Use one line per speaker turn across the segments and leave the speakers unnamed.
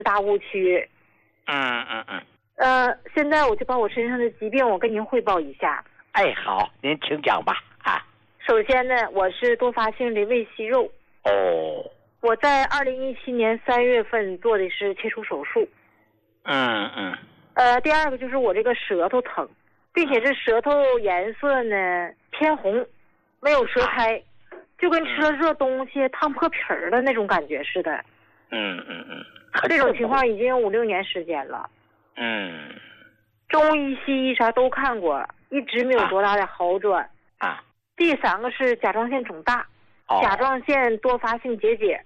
大误区。现在我就把我身上的疾病我跟您汇报一下。
哎，好，您请讲吧。
首先呢，我是多发性的胃息肉。我在2017年3月份做的是切除手术。第二个就是我这个舌头疼，并且这舌头颜色呢偏红，没有舌苔，就跟吃了热东西烫破皮儿的那种感觉似的。这种情况已经有5、6年时间了。中医西医啥都看过，一直没有多大的好转。第三个是甲状腺肿大，甲状腺多发性结节。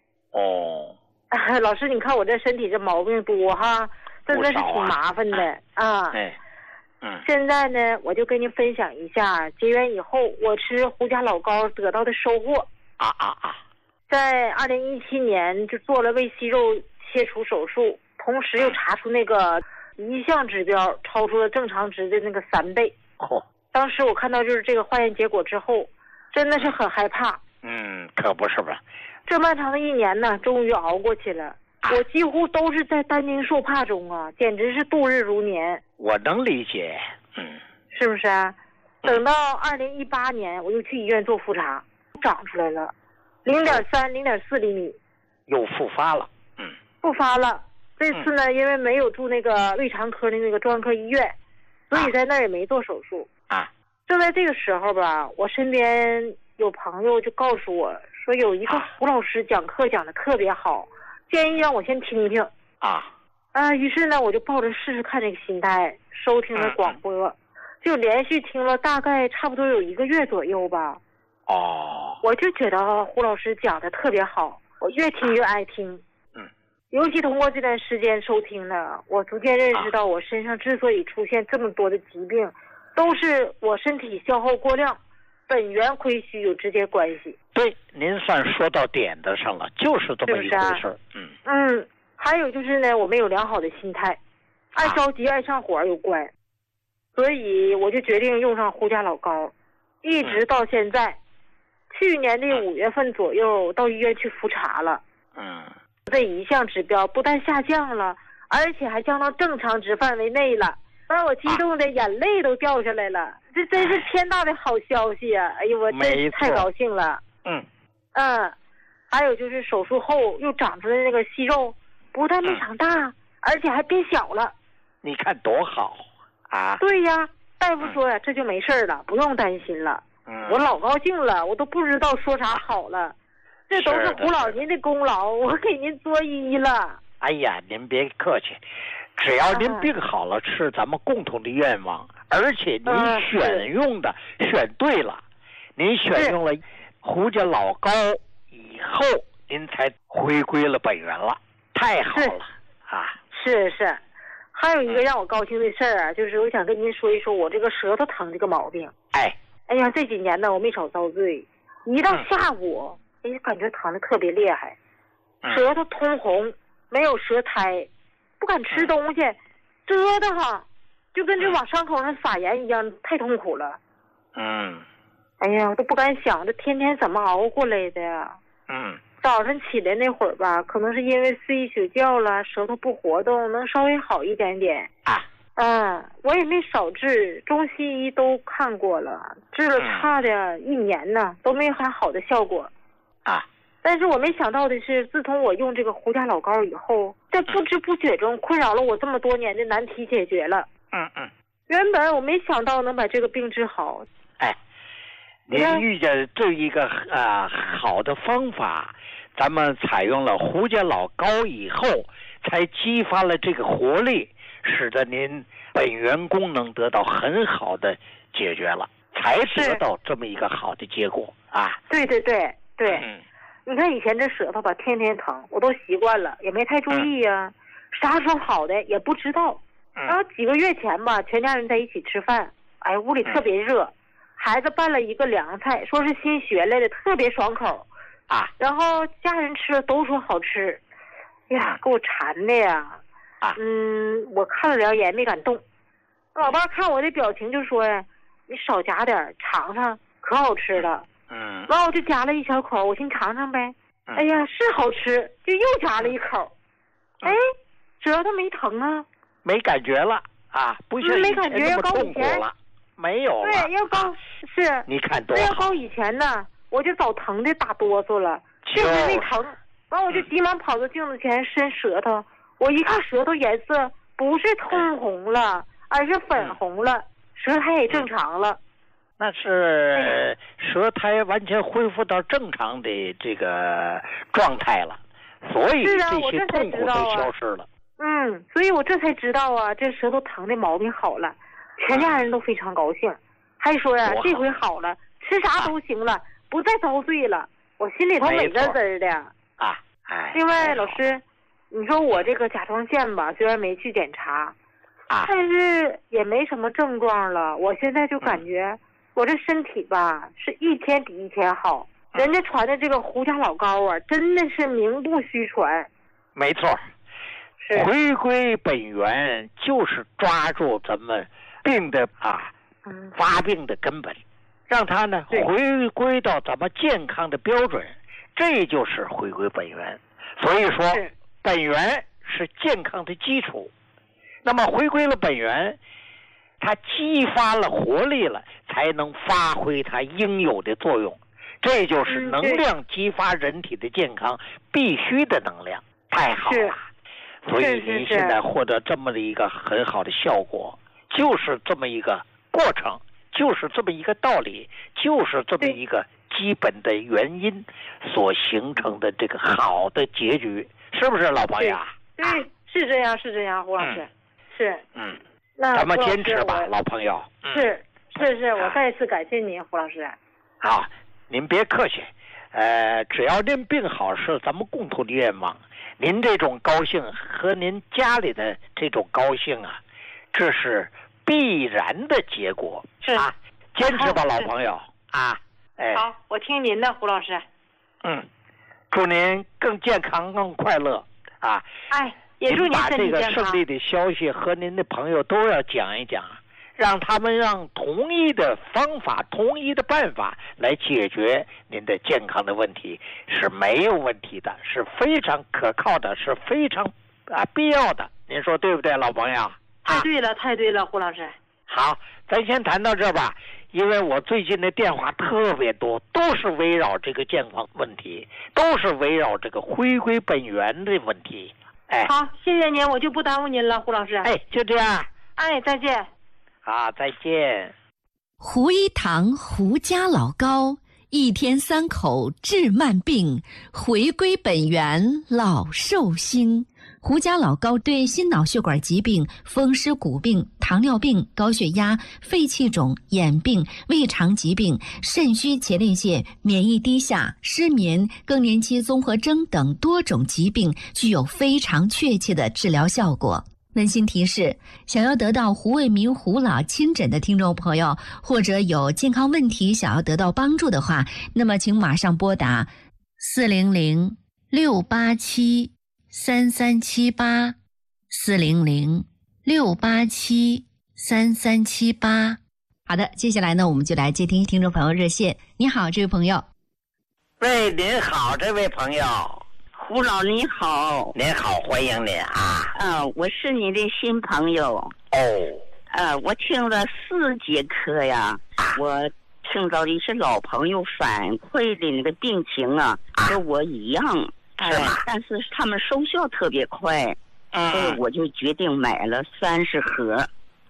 老师，你看我这身体这毛病多哈，真的是挺麻烦的啊。现在呢，我就跟您分享一下结缘以后我吃胡家老膏得到的收获。在2017年就做了胃息肉切除手术，同时又查出那个一项指标超出了正常值的那个3倍。当时我看到就是这个化验结果之后，真的是很害怕。
可不是吧？
这漫长的1年呢，终于熬过去了。我几乎都是在担惊受怕中啊，简直是度日如年。
我能理解。
是不是啊？等到2018年，我又去医院做复查，长出来了0.3、0.4厘米，
又复发了。
复发了。这次呢，因为没有住那个胃肠科的那个专科医院，所以在那儿也没做手术。正在这个时候吧，我身边有朋友就告诉我说，有一个胡老师讲课讲的特别好，建议让我先听听。于是呢，我就抱着试试看这个心态收听了广播，就连续听了大概差不多有1个月左右吧。我就觉得胡老师讲的特别好，我越听越爱听。尤其通过这段时间收听呢，我逐渐认识到我身上之所以出现这么多的疾病，都是我身体消耗过量，本源亏虚有直接关系。
对，您算说到点子上了，就是这么一回事。
还有就是呢，我没有良好的心态，爱着急爱上火有关，所以我就决定用上胡家老膏，一直到现在。去年的5月份左右到医院去复查了。这一项指标不但下降了，而且还降到正常值范围内了，把我激动的眼泪都掉下来了。这真是天大的好消息啊！哎呦，我真太高兴了。还有就是手术后又长出来那个息肉，不但没长大，而且还变小了。
你看多好啊！
对呀，大夫说呀，这就没事了，不用担心了。我老高兴了，我都不知道说啥好了。这都是胡老您的功劳，我给您作揖了。
哎呀，您别客气，只要您病好了，是咱们共同的愿望。而且您选对了，您选用了胡家老膏以后，您才回归了本源了，太好了啊！
是，还有一个让我高兴的事儿啊，就是我想跟您说一说我这个舌头疼这个毛病。哎呀，这几年呢，我没少遭罪，一到下午。感觉疼的特别厉害，舌头通红，没有舌苔，不敢吃东西，折腾哈，就跟这往伤口上撒盐一样，太痛苦了。哎呀，我都不敢想这天天怎么熬过来的呀。早晨起来那会儿吧，可能是因为睡一宿觉了，舌头不活动，能稍微好一点点。我也没少治，中西医都看过了，治了差的1年呢，都没啥好的效果。但是我没想到的是，自从我用这个胡家老膏以后，在不知不觉中困扰了我这么多年的难题解决了。原本我没想到能把这个病治好。
您遇见这一个好的方法，咱们采用了胡家老膏以后，才激发了这个活力，使得您本源功能得到很好的解决了，才得到这么一个好的结果啊！
对，你看以前这舌头吧，天天疼，我都习惯了，也没太注意呀，啥时候好的也不知道。然后几个月前吧，全家人在一起吃饭，哎，屋里特别热，孩子拌了一个凉菜，说是新学来的，特别爽口
啊。
然后家人吃了都说好吃，呀，给我馋的呀。我看了2眼没敢动。老爸看我的表情就说呀，你少夹点，尝尝，可好吃了。完我就夹了一小口，我先尝尝呗。哎呀，是好吃，就又夹了一口。 哎，舌头没疼啊，
没感觉了啊，不像
没感觉，要高以前
了，没有了。
对，要高是。
你看多好。
要高以前呢，我就早疼的打哆嗦了，这回没疼，完我就急忙跑到镜子前伸舌头，我一看舌头颜色不是通红了，而是粉红了，舌苔也正常了。
那是舌苔完全恢复到正常的这个状态了，所以这些痛苦都消失了。
所以我这才知道啊，这舌头疼的毛病好了，全家人都非常高兴，还说呀，这回好了，吃啥都行了，不再遭罪了，我心里头美滋滋的
啊。
另外，老师，你说我这个甲状腺吧，虽然没去检查，但是也没什么症状了，我现在就感觉我这身体吧是一天比一天好。人家传的这个胡家老高啊，真的是名不虚传。
没错，回归本源就是抓住咱们病的发病的根本，让它呢回归到咱们健康的标准，这就是回归本源。所以说，本源是健康的基础。那么回归了本源，它激发了活力了，才能发挥它应有的作用。这就是能量激发人体的健康必须的能量。太好了。所以您现在获得这么的一个很好的效果，就是这么一个过程，就是这么一个道理，就是这么一个基本的原因所形成的这个好的结局，是不是老朋友？
对，是这样，是这样，胡老师。是。那
咱们坚持吧，老朋友。
是，我再次感谢您，胡老师。
好，您别客气。只要您病好是咱们共同的愿望。您这种高兴和您家里的这种高兴啊，这是必然的结果。坚持吧，老朋友啊！
好，我听您的，胡老师。
祝您更健康、更快乐啊！
也祝您
把这个胜利的消息和您的朋友都要讲一讲，让他们让同一的方法、同一的办法来解决您的健康的问题是没有问题的，是非常可靠的，是非常必要的。您说对不对，老朋友？
太对了，胡老师。
好，咱先谈到这吧，因为我最近的电话特别多，都是围绕这个健康问题，都是围绕这个回归本源的问题。
好，谢谢您，我就不耽误您了，胡老师。
就这样。
再见。
好，再见。
胡一堂胡家老高，一天3口治慢病，回归本源老寿星。胡家老高对心脑血管疾病、风湿骨病、糖尿病、高血压、肺气肿、眼病、胃肠疾病、肾虚前列腺、免疫低下、失眠、更年期综合征等多种疾病具有非常确切的治疗效果。温馨提示，想要得到胡卫民胡老亲诊的听众朋友，或者有健康问题想要得到帮助的话，那么请马上拨打400-687-3378 400-687-3378。好的，接下来呢，我们就来接听听众朋友热线。你好，这位朋友。
喂，您好，这位朋友。胡老你好。
您好，欢迎您啊。
我是你的新朋友。我听了4节课呀，我听到一些老朋友反馈的那个病情跟我一样，但是他们收效特别快，所以我就决定买了30盒。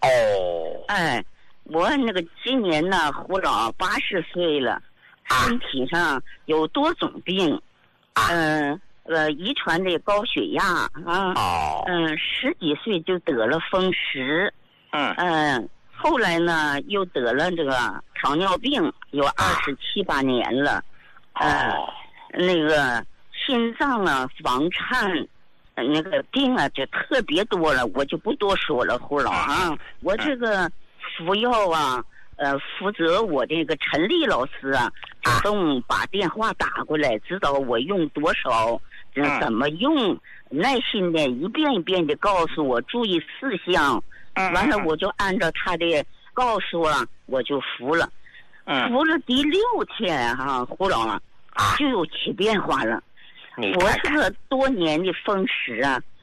我那个今年呢，胡老80岁了，身体上有多种病，遗传的高血压10几岁就得了风湿，后来呢又得了这个糖尿病，有27、8年了，那个心脏房颤，那个病就特别多了，我就不多说了，胡老我这个服药负责我这个陈丽老师主动把电话打过来，知道我用多少，怎么用，耐心的一遍一遍的告诉我注意事项，完了我就按照他的告诉我就服了，服了第6天胡老就有起变化了。我这个多年的风湿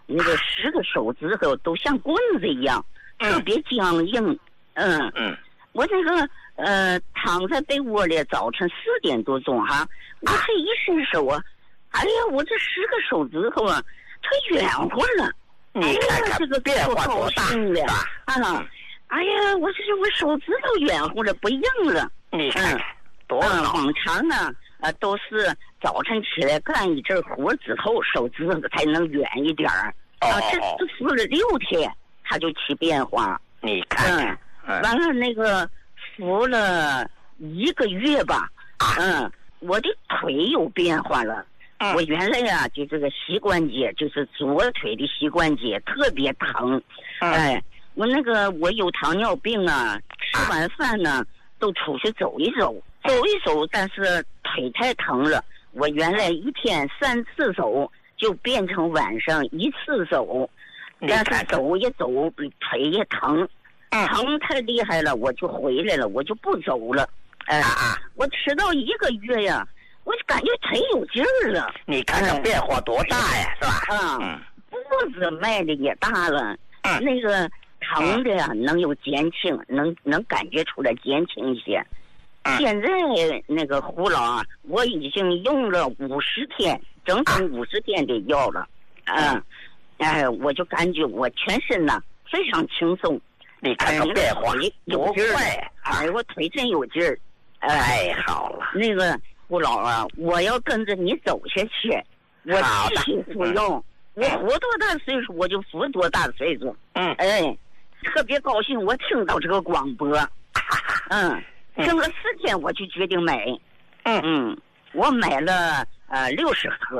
那个10个手指头都像棍子一样，特别僵硬。我那个躺在被窝里，早晨4点多钟哈，我这一伸手啊，哎呀，我这10个手指头啊，它圆乎了。
你看看这个变化多大
啊！哎呀，我手指头圆乎了，不硬了。
你看看多好。
往常呢，都是早晨起来干一阵活之后，手指头才能圆一点儿。这服了6天，它就起变化。
你看看，
完了那个服了1个月吧，我的腿有变化了。我原来呀，就这个膝关节，就是左腿的膝关节特别疼。我有糖尿病啊，吃完饭呢都出去走一走，但是腿太疼了。我原来一天3次走，就变成晚上1次走，但是走也走，腿也疼，疼太厉害了，我就回来了，我就不走了。我吃到1个月呀，我就感觉腿有劲儿了。
你看看变化多大呀，是吧？
步子迈的也大了，那个疼的呀能有减轻，能感觉出来减轻一些。现在那个胡老啊，我已经用了50天，整50天的药了。我就感觉我全身呢非常轻松。
你看看变化多快！
我腿真有劲儿。
太好了。
那个胡老啊，我要跟着你走下去，我继续服用。我活多大岁数，我就服多大岁数。特别高兴，我听到这个广播。听了4天，我就决定买。我买了60盒。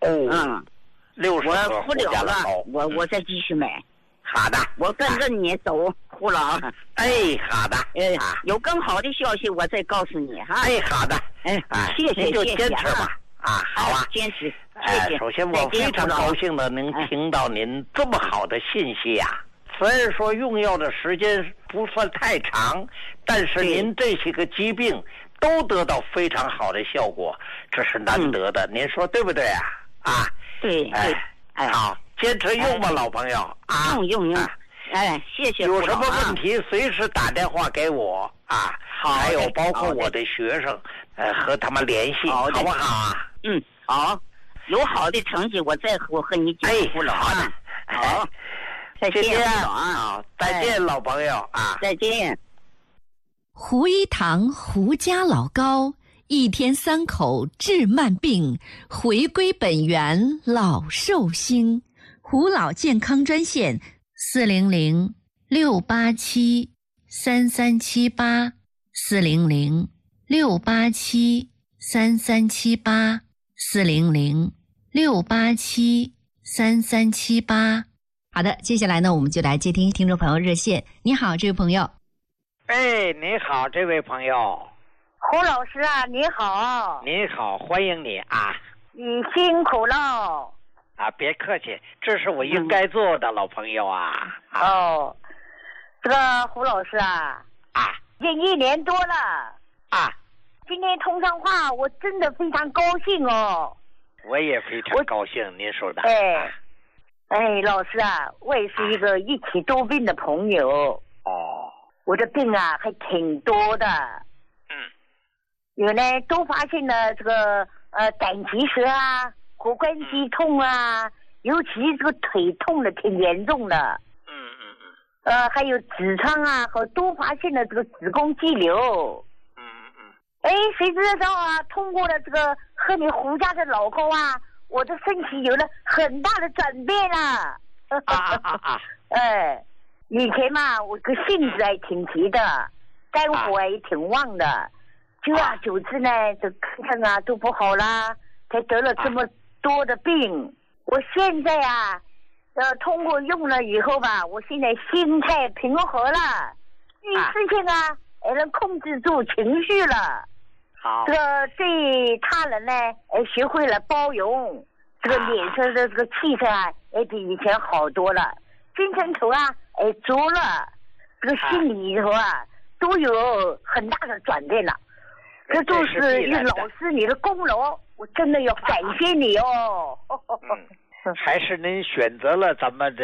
60盒。
我服了，我再继续买。
好的，
我跟着你走，胡老。
好的。
有更好的消息我再告诉你哈。
好的。
谢谢，
您就坚持吧。好啊，
坚持。谢谢。
首先我非常高兴的能听到您这么好的信息呀。虽然说用药的时间不算太长，但是您这些个疾病都得到非常好的效果，这是难得的。您说对不对啊？
对。
好，坚持用吧，老朋友。
用。谢谢。
有什么问题随时打电话给我好，还有包括我的学生，和他们联系，好不好啊？
好，有好的成绩我再和你讲。胡老。好。再见，
再见，老朋友
再见。
胡一堂胡家老高，1天3口治慢病，回归本源老寿星。胡老健康专线400-687-3378，400-687-3378，400-687-3378。好的，接下来呢，我们就来接听听众朋友热线。你好，这位朋友。
你好，这位朋友。
胡老师啊，你好。
你好，欢迎你
你辛苦了。
别客气，这是我应该做的，老朋友
这个胡老师已经1年多了今天通上话，我真的非常高兴哦。
我也非常高兴，您说的。
老师我也是一个一起多病的朋友。我的病还挺多的。有呢，都发现了这个胆结石骨关节痛尤其这个腿痛的挺严重的。还有痔疮和都发现了这个子宫肌瘤。谁知道通过了这个和你胡家的老高我的身体有了很大的转变了。以前我个性子还挺急的，肝火也挺旺的，久而久之呢，这看看都不好啦，才得了这么多的病。我现在通过用了以后我现在心态平和了，遇事情也能控制住情绪了。
好，
这个对他人呢，学会了包容，这个脸色的这个气色也比以前好多了，精神头足了，这个心里头都有很大的转变了。这都是老师你的功劳，我真的要感谢你哦。
还是您选择了咱们